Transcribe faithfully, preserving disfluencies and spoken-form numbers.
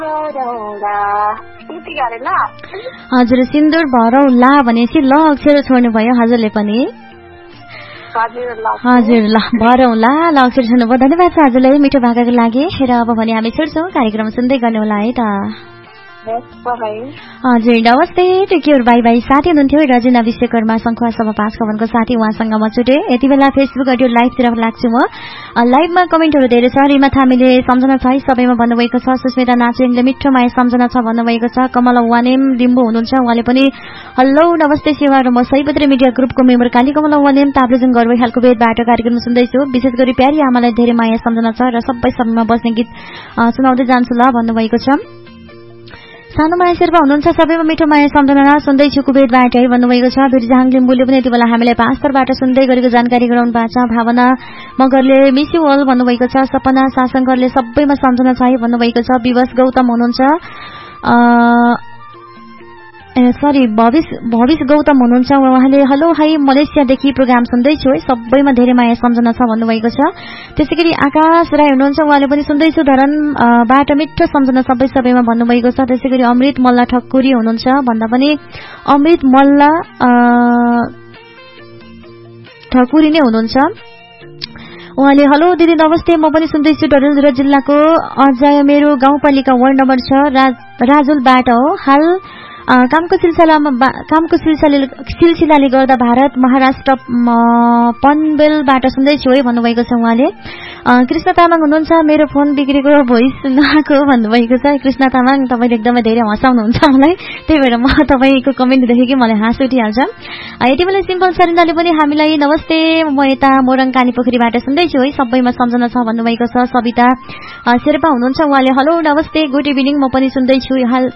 हजुर सिन्दुर भरौला भनेपछि ल अक्षर छोड्नु भयो हजुरले पनि हजुर ल भरौला ल अक्षर छोड्नु भयो धन्यवाद छ हजुरलाई मिठो भाकाको लागि र अब भने हामी छुट्छौँ कार्यक्रम सुन्दै गर्नु होला है त हजुर नमस्ते टेक्योर बाई बाई साथी हुनुहुन्थ्यो रजना विश्वकर्मा सङ्खुवा सभा पाँच खबरको साथी उहाँसँग म छुटेँ यति बेला फेसबुक अडियो लाइभतिर लाग्छु म लाइभमा कमेन्टहरू धेरै छ रिमा थामीले सम्झना छ सबैमा भन्नुभएको छ सुस्मिता नाचुङले मिठो माया सम्झना छ भन्नुभएको छ कमला वानेम लिम्बू हुनुहुन्छ उहाँले पनि हेलो नमस्ते सेवा र म सैपत्री मिडिया ग्रुपको मेम्बर काली कमला वानेम ताप्लेजुङ गरवै खालको बेदबाट कार्यक्रम सुन्दैछु विशेष गरी प्यारी आमालाई धेरै माया सम्झना छ र सबै सबैमा बस्ने गीत सुनाउँदै जान्छु ल भन्नुभएको छ सानो माया शेर्पा हुनुहुन्छ सबैमा मिठो माया सम्झना सुन्दैछु कुबेतबाट है भन्नुभएको छ बिरजाङ लिम्बूले पनि यति बेला हामीलाई पाँचतरबाट सुन्दै गरेको जानकारी गराउनु भएको छ भावना मगरले मिस यु अल भन्नुभएको छ सपना शासनकरले सबैमा सम्झना छ है भन्नुभएको छ विवश गौतम हुनुहुन्छ सरी भविष्य भविष्य गौतम हुनुहुन्छ उहाँले हेलो हाई मलेसियादेखि प्रोग्राम सुन्दैछु है सबैमा धेरै माया सम्झना छ भन्नुभएको छ त्यसै गरी आकाश राई हुनुहुन्छ उहाँले पनि सुन्दैछु धरनबाट मिठो सम्झना सबै सबैमा भन्नुभएको छ त्यसै गरी अमृत मल्ल ठकुरी हुनुहुन्छ भन्दा पनि अमृत मल्ल ठकुरी नै हुनुहुन्छ उहाँले हेलो दिदी नमस्ते म पनि सुन्दैछु डडेलधुरा जिल्लाको अझ मेरो गाउँपालिका वार्ड नम्बर छ राजुलबाट हो हाल कामको सिलसिलामा कामको सिलसिलाले सिलसिलाले गर्दा भारत महाराष्ट्र पनबेलबाट सुन्दैछु है भन्नुभएको छ उहाँले कृष्ण तामाङ हुनुहुन्छ मेरो फोन बिग्रेको भोइस नआएको भन्नुभएको छ कृष्ण तामाङ तपाईँले एकदमै धेरै हँसाउनुहुन्छ मलाई त्यही भएर म तपाईँको कमेन्ट देखेकै मलाई हाँस उठिहाल्छ यति बेला सिम्पल सरिन्दाले पनि हामीलाई नमस्ते म यता मोरङ कानी पोखरीबाट सुन्दैछु है सबैमा सम्झना छ भन्नुभएको छ सविता शेर्पा हुनुहुन्छ उहाँले हेलो नमस्ते गुड इभिनिङ म पनि सुन्दैछु हाल